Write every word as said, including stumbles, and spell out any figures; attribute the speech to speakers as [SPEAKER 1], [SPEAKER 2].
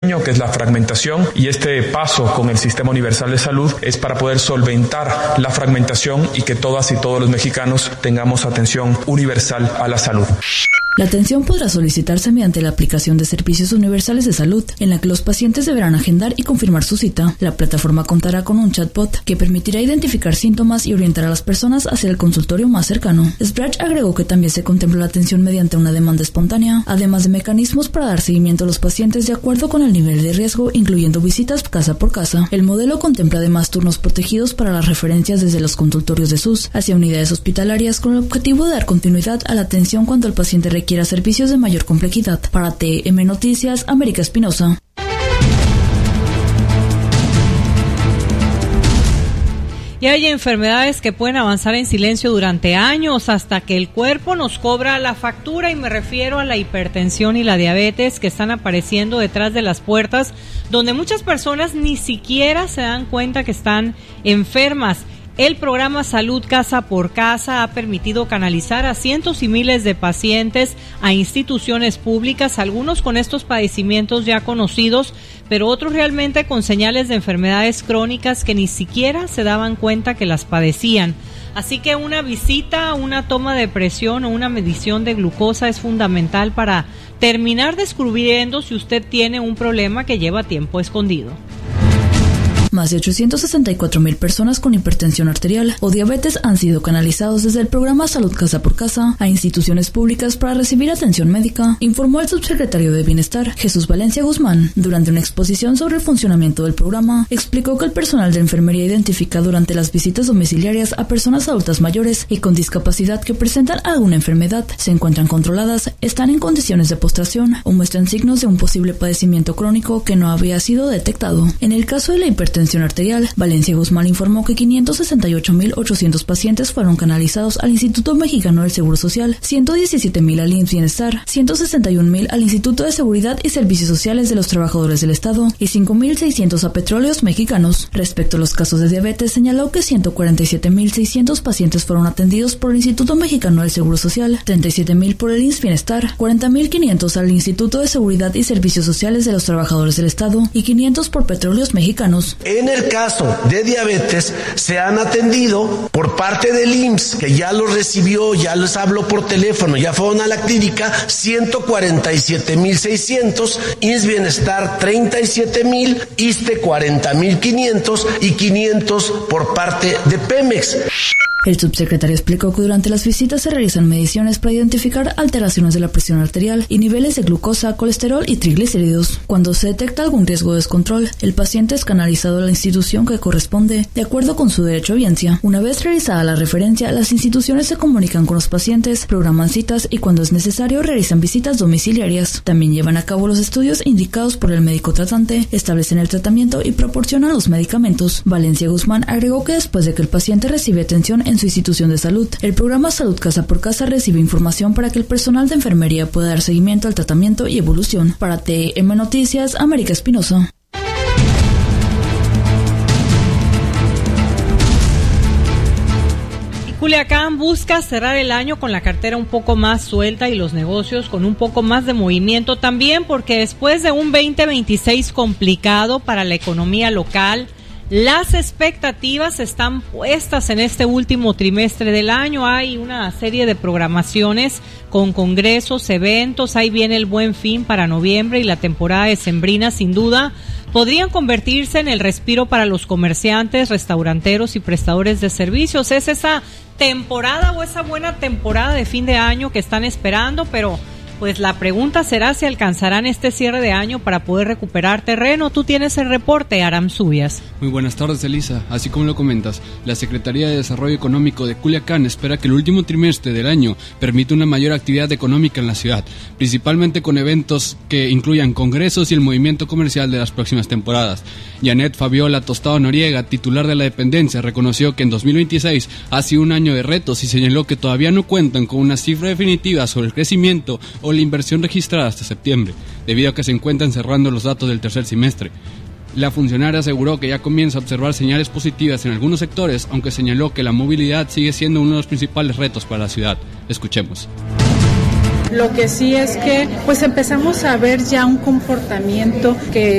[SPEAKER 1] que es la fragmentación, y este paso con el Sistema Universal de Salud es para poder solventar la fragmentación y que todas y todos los mexicanos tengamos atención universal a la salud.
[SPEAKER 2] La atención podrá solicitarse mediante la aplicación de Servicios Universales de Salud, en la que los pacientes deberán agendar y confirmar su cita. La plataforma contará con un chatbot que permitirá identificar síntomas y orientar a las personas hacia el consultorio más cercano. Sbrach agregó que también se contempla la atención mediante una demanda espontánea, además de mecanismos para dar seguimiento a los pacientes de acuerdo con el nivel de riesgo, incluyendo visitas casa por casa. El modelo contempla además turnos protegidos para las referencias desde los consultorios de S U S hacia unidades hospitalarias, con el objetivo de dar continuidad a la atención cuando el paciente requiere quiera servicios de mayor complejidad. Para T M Noticias, América Espinosa.
[SPEAKER 3] Y hay enfermedades que pueden avanzar en silencio durante años hasta que el cuerpo nos cobra la factura, y me refiero a la hipertensión y la diabetes, que están apareciendo detrás de las puertas, donde muchas personas ni siquiera se dan cuenta que están enfermas. El programa Salud Casa por Casa ha permitido canalizar a cientos y miles de pacientes a instituciones públicas, algunos con estos padecimientos ya conocidos, pero otros realmente con señales de enfermedades crónicas que ni siquiera se daban cuenta que las padecían. Así que una visita, una toma de presión o una medición de glucosa es fundamental para terminar descubriendo si usted tiene un problema que lleva tiempo escondido.
[SPEAKER 2] Más de ochocientos sesenta y cuatro mil personas con hipertensión arterial o diabetes han sido canalizados desde el programa Salud Casa por Casa a instituciones públicas para recibir atención médica, informó el subsecretario de Bienestar, Jesús Valencia Guzmán. Durante una exposición sobre el funcionamiento del programa, explicó que el personal de enfermería identifica durante las visitas domiciliarias a personas adultas mayores y con discapacidad que presentan alguna enfermedad, se encuentran controladas, están en condiciones de postración o muestran signos de un posible padecimiento crónico que no había sido detectado. En el caso de la hipertensión arterial, Valencia Guzmán informó que quinientos sesenta y ocho mil ochocientos pacientes fueron canalizados al Instituto Mexicano del Seguro Social, ciento diecisiete mil al I M S S Bienestar, ciento sesenta y un mil al Instituto de Seguridad y Servicios Sociales de los Trabajadores del Estado y cinco mil seiscientos a Petróleos Mexicanos. Respecto a los casos de diabetes, señaló que ciento cuarenta y siete mil seiscientos pacientes fueron atendidos por el Instituto Mexicano del Seguro Social, treinta y siete mil por el I M S S Bienestar, cuarenta mil quinientos al Instituto de Seguridad y Servicios Sociales de los Trabajadores del Estado y quinientos por Petróleos Mexicanos.
[SPEAKER 4] En el caso de diabetes, se han atendido por parte del I M S S, que ya los recibió, ya les habló por teléfono, ya fueron a la clínica, ciento cuarenta y siete mil seiscientos, I M S S Bienestar treinta y siete mil, ISSSTE cuarenta mil quinientos y quinientos por parte de Pemex.
[SPEAKER 2] El subsecretario explicó que durante las visitas se realizan mediciones para identificar alteraciones de la presión arterial y niveles de glucosa, colesterol y triglicéridos. Cuando se detecta algún riesgo de descontrol, el paciente es canalizado a la institución que corresponde, de acuerdo con su derecho a audiencia. Una vez realizada la referencia, las instituciones se comunican con los pacientes, programan citas y, cuando es necesario, realizan visitas domiciliarias. También llevan a cabo los estudios indicados por el médico tratante, establecen el tratamiento y proporcionan los medicamentos. Valencia Guzmán agregó que después de que el paciente recibe atención en su institución de salud, el programa Salud Casa por Casa recibe información para que el personal de enfermería pueda dar seguimiento al tratamiento y evolución. Para T M Noticias, América Espinosa.
[SPEAKER 3] Culiacán busca cerrar el año con la cartera un poco más suelta y los negocios con un poco más de movimiento también, porque después de un veinte veintiséis complicado para la economía local, las expectativas están puestas en este último trimestre del año. Hay una serie de programaciones con congresos, eventos, ahí viene el Buen Fin para noviembre y la temporada decembrina sin duda podrían convertirse en el respiro para los comerciantes, restauranteros y prestadores de servicios. Es esa temporada o esa buena temporada de fin de año que están esperando, pero pues la pregunta será si alcanzarán este cierre de año para poder recuperar terreno. Tú tienes el reporte, Aram Zubias.
[SPEAKER 5] Muy buenas tardes, Elisa. Así como lo comentas, la Secretaría de Desarrollo Económico de Culiacán espera que el último trimestre del año permita una mayor actividad económica en la ciudad, principalmente con eventos que incluyan congresos y el movimiento comercial de las próximas temporadas. Janet Fabiola Tostado Noriega, titular de la dependencia, reconoció que en dos mil veintiséis ha sido un año de retos y señaló que todavía no cuentan con una cifra definitiva sobre el crecimiento o la inversión registrada hasta septiembre, debido a que se encuentran cerrando los datos del tercer semestre. La funcionaria aseguró que ya comienza a observar señales positivas en algunos sectores, aunque señaló que la movilidad sigue siendo uno de los principales retos para la ciudad. Escuchemos.
[SPEAKER 6] Lo que sí es que pues empezamos a ver ya un comportamiento que